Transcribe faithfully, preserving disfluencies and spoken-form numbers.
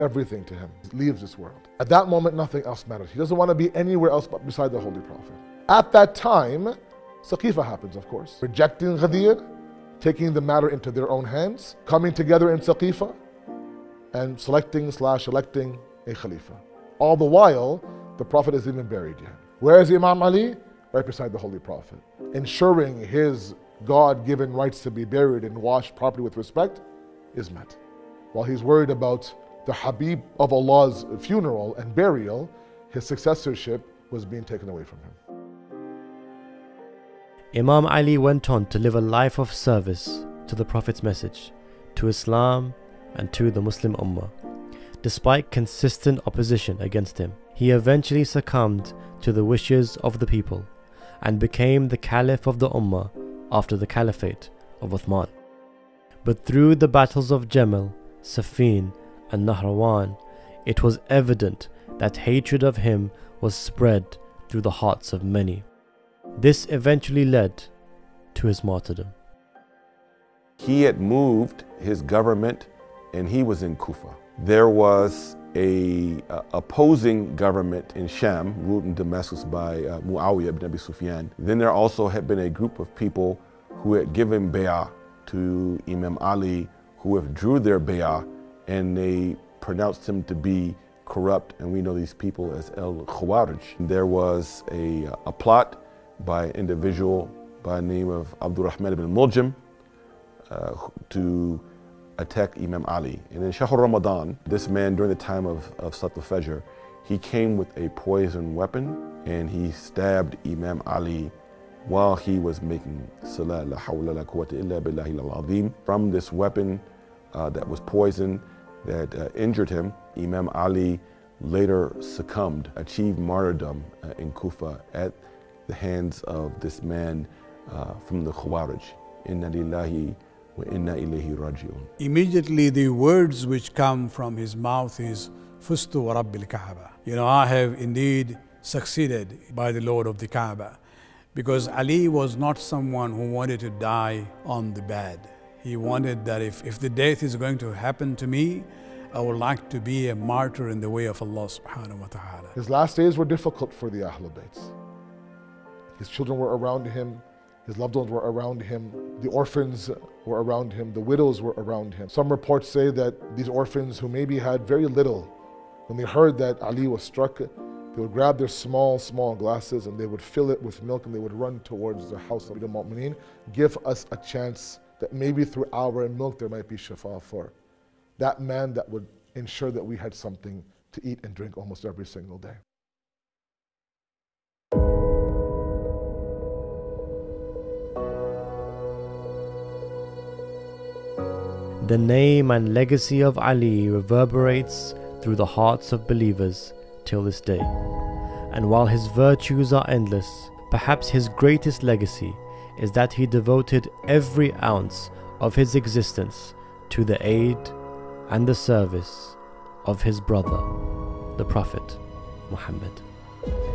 everything to him. He leaves this world. At that moment, nothing else matters. He doesn't want to be anywhere else but beside the Holy Prophet. At that time, Saqifa happens, of course. Rejecting Ghadir, taking the matter into their own hands, coming together in Saqifa, and selecting slash electing a Khalifa. All the while, the Prophet isn't even buried yet. Where is Imam Ali? Right beside the Holy Prophet. Ensuring his God-given rights to be buried and washed properly with respect is met. While he's worried about the Habib of Allah's funeral and burial, his successorship was being taken away from him. Imam Ali went on to live a life of service to the Prophet's message, to Islam and to the Muslim Ummah. Despite consistent opposition against him, he eventually succumbed to the wishes of the people and became the Caliph of the Ummah after the Caliphate of Uthman. But through the battles of Jamal, Siffin and Nahrawan, it was evident that hatred of him was spread through the hearts of many. This eventually led to his martyrdom. He had moved his government and he was in Kufa. There was a uh, opposing government in Sham, ruled in Damascus by uh, Muawiyah ibn Abi Sufyan. Then there also had been a group of people who had given bay'ah to Imam Ali, who withdrew their bay'ah, and they pronounced him to be corrupt, and we know these people as al-Khawarij. There was a, a plot by an individual by the name of Abdul Rahman ibn Muljam uh, to attack Imam Ali. And in Shahr Ramadan, this man, during the time of, of Salat al-Fajr, he came with a poison weapon and he stabbed Imam Ali while he was making Salat la hawla la quwwata illa billahi al-azim. From this weapon uh, that was poison, that uh, injured him, Imam Ali later succumbed, achieved martyrdom uh, in Kufa at the hands of this man uh, from the Khawarij. Inna lillahi wa inna ilayhi raji'un. Immediately the words which come from his mouth is Fustu wa Rabbil Kaaba. You know, I have indeed succeeded by the Lord of the Kaaba. Because Ali was not someone who wanted to die on the bed. He wanted that if, if the death is going to happen to me, I would like to be a martyr in the way of Allah subhanahu wa ta'ala. His last days were difficult for the Ahlul Bayt. His children were around him, his loved ones were around him, the orphans were around him, the widows were around him. Some reports say that these orphans who maybe had very little, when they heard that Ali was struck, they would grab their small, small glasses and they would fill it with milk and they would run towards the house of the Mu'mineen. Give us a chance that maybe through our milk there might be shifa for that man that would ensure that we had something to eat and drink almost every single day. The name and legacy of Ali reverberates through the hearts of believers till this day. And while his virtues are endless, perhaps his greatest legacy is that he devoted every ounce of his existence to the aid and the service of his brother, the Prophet Muhammad.